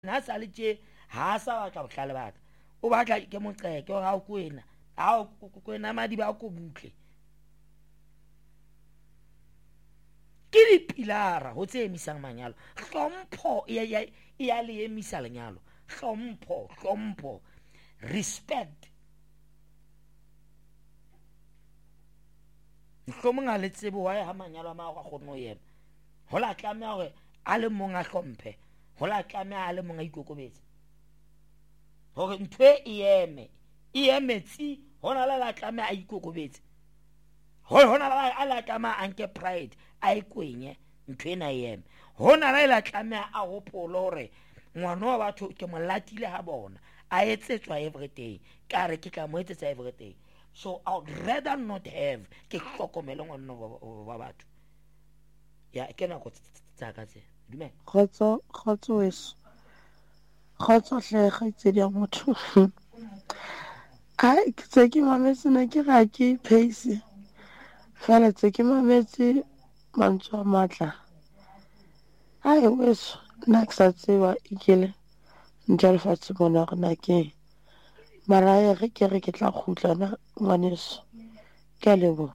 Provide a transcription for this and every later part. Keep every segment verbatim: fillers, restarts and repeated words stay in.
na sa le tje ha sa batla bohlale baka o batla ke moqeke o ha o kwena ha o kwena madi ba go butle ke dipilara ho tse emisang manyalo hlompho ya ya ya le emisa lenyalo hlompho hlompho respect hlomonga le tsebo wa ha manyalo a ma ga gone o yena ho la tlameha hore a le mong a hlomphe ho la tlameha a le mong a ikokobetse hore ntwe e eme e emetsi hona la la tlameha a ikokobetse hona la a la tlameha a nke pride a ikwenye ntwe na eme hona la la tlameha a hopolo hore ngwana wa batho ke mo latile ha bona a etsetswa everything ka re ke tla mo etsetsa everything. So I would rather not have ke hlokomele ngwana wa batho ya ke na go tsaka tse dumela khotso khotso weso khotso hle ga tse di motho ai ke tse ke mametse na ke ga ke pace fela tse ke mametse mantswa matla ai weso na ke sa tseba ikele ntjale fatse bona gona ke mara ge ke re ke tla khutlana ngwaneso ke lebo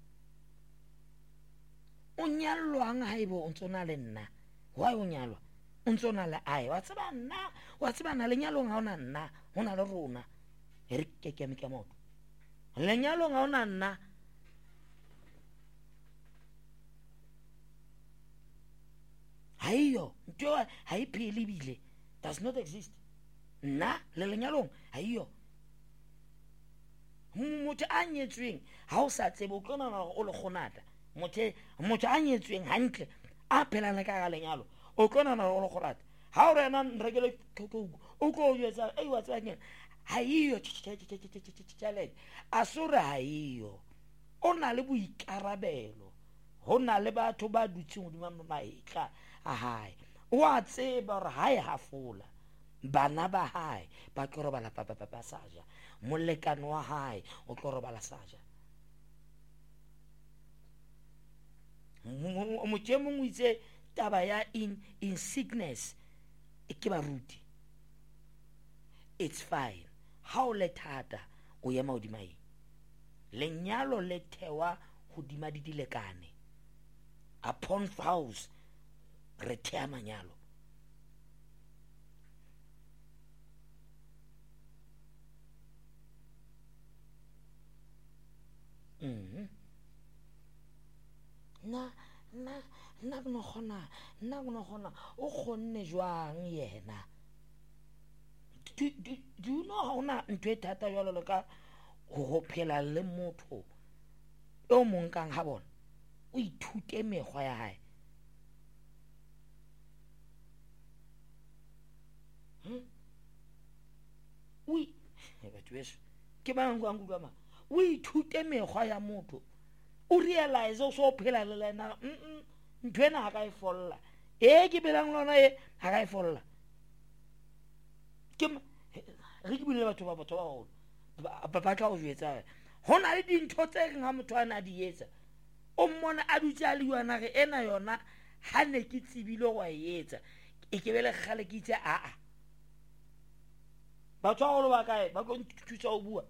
o nyallwang ha ibo o ntsona le nna wa o nyalwa o ntsona le ai wa tseba nna wa tseba na lenyalong ha ona nna hona le rona re ke ke me ke mo lenyalong ha ona nna haiyo ntwa ha iphele bile does not exist nna le lenyalong haiyo motho a nyetsweng ha o sa tsebe o tlona o le kgonata motho motho a nyetsweng hantle a phelana ka ga lenyalo o tlona o le kgonata ha o rena rekele o go yetsa ei wa tsaka haiyo challenge asura haiyo ona le boikarabelo hona le batho ba dutse modimo maikla a hae wa tseba re hae hafola bana ba hae ba tlo robala papa papa saja molekano wa hae o tlo robala saja mo tjemo ngwitse taba ya in in sickness ke ba ruti it's fine how let hata o yema odimai lenyalo le thewa hodima di dilekane upon vows re thea manyalo mhm na na na no khona na no khona o khonne jwang yena do do you know how na ntwe thata jwalo le ka go phela le motho o mong kang ha bona o ithute mekgwa ya hae hm ui batho beso ke bang go angulwa ma o ithute mekgwa ya motho o realize o so phela le lena mm ntwena ha ka e folla e ke belang lona e ha ka e folla ke re ke bile batho ba batho ba holo ba ba tla o jetsa hona le dintho tse reng ha motho ana di etsa o mmona a dutse a le yona re ena yona ha ne ke tsibile go e etsa e ke bele gale ke itse a a batho ba holo ba kae ba go nthusa o bua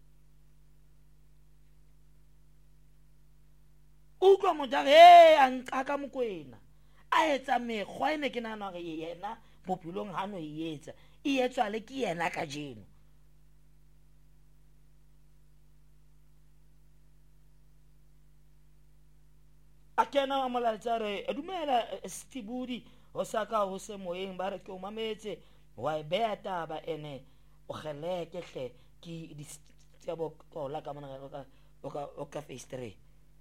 o tlo mo ja he a nka ka mokwena a etsa mekgwa ene ke nana re yena bophelong ha no e etsa e etswa le ke yena ka jeno a kena amala tsare e dumela stibudi o saka ho se moyeng ba re ke o mametse wa e beta ba ene o geleke hle ke di tsebo kola ka mona ka o ka face three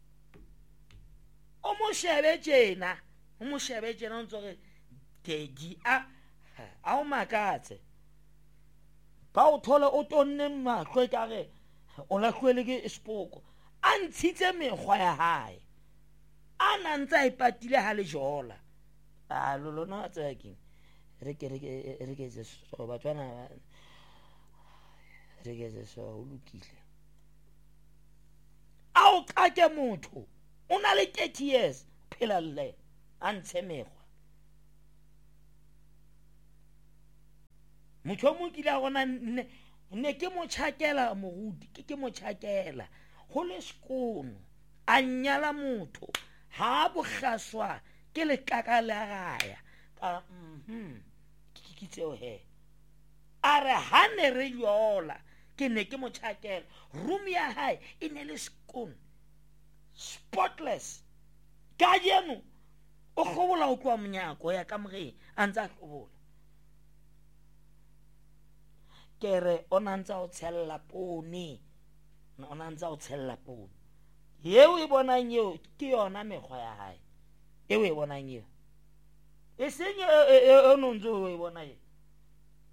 o mo shebe tjena o mo shebe tjena o ntse re tedi a a o makatse ba o thola o tonne mahlo ka re o la hlwele ke spoko a ntshitse mekgwa ya hae a nantsa e patile ha le jola a lo lona tsaki re ke re ke se so batswana re ke se so o lokile a o ka ke motho o na le thirty years phela le a ntshe mekgwa motho o mo kile a gona ne ne ke mo tšhakela mogodi ke ke mo tšhakela go le sekono a nyala motho ha bogaswa ke le tlaka la gaya ka mhm ke ke tseo he are ha ne re yola ke ne ke mo tšhakela room ya hae e ne le sekono spotless ka jeno o gobola o tloa monyako ya ka mogeng a ntse a gobola kere ona ntse o tshella pone ona ntse o tshella pone yeo e bonang yeo ke yona mekgwa ya hae eo e bonang yeo e seng e no ntse o e bona ye